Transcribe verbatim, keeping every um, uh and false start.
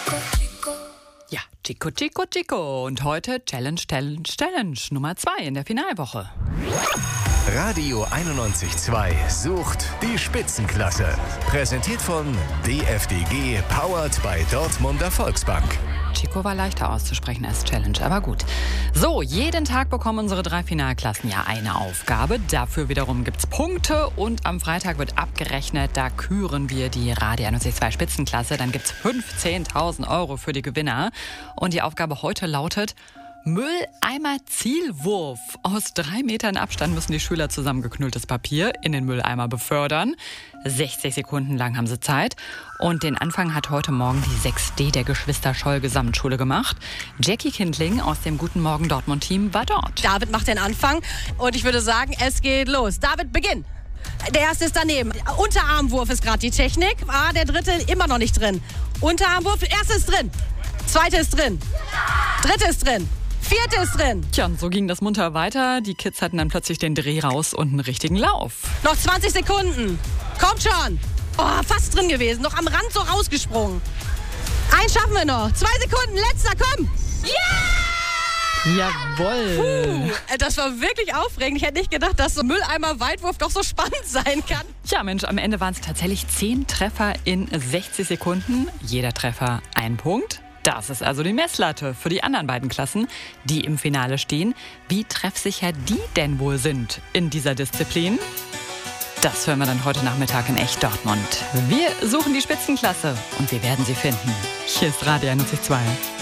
Ja, Chico, Chico, Chico. Und heute Challenge, Challenge, Challenge Nummer zwei in der Finalwoche. Radio einundneunzig Komma zwei sucht die Spitzenklasse. Präsentiert von D F D G, powered by Dortmunder Volksbank. Chico war leichter auszusprechen als Challenge, aber gut. So, jeden Tag bekommen unsere drei Finalklassen ja eine Aufgabe. Dafür wiederum gibt's Punkte und am Freitag wird abgerechnet. Da küren wir die Radio einundneunzig Komma zwei Spitzenklasse. Dann gibt's fünfzehntausend Euro für die Gewinner. Und die Aufgabe heute lautet: Mülleimer-Zielwurf. Aus drei Metern Abstand müssen die Schüler zusammengeknülltes Papier in den Mülleimer befördern. sechzig Sekunden lang haben sie Zeit. Und den Anfang hat heute Morgen die sechs D der Geschwister Scholl Gesamtschule gemacht. Jackie Kindling aus dem Guten Morgen Dortmund-Team war dort. David macht den Anfang und ich würde sagen, es geht los. David, beginn. Der erste ist daneben. Unterarmwurf ist gerade die Technik. Ah, der dritte immer noch nicht drin. Unterarmwurf, erste ist drin. Zweite ist drin. Dritte ist drin. Vierte ist drin. Tja, und so ging das munter weiter. Die Kids hatten dann plötzlich den Dreh raus und einen richtigen Lauf. Noch zwanzig Sekunden. Kommt schon. Oh, fast drin gewesen. Noch am Rand so rausgesprungen. Einen schaffen wir noch. Zwei Sekunden. Letzter, komm. Ja! Jawohl. Puh, das war wirklich aufregend. Ich hätte nicht gedacht, dass so ein Mülleimer-Weitwurf doch so spannend sein kann. Ja, Mensch, am Ende waren es tatsächlich zehn Treffer in sechzig Sekunden. Jeder Treffer ein Punkt. Das ist also die Messlatte für die anderen beiden Klassen, die im Finale stehen. Wie treffsicher die denn wohl sind in dieser Disziplin? Das hören wir dann heute Nachmittag in Echt Dortmund. Wir suchen die Spitzenklasse und wir werden sie finden. Hier ist Radio einundneunzig Komma zwei.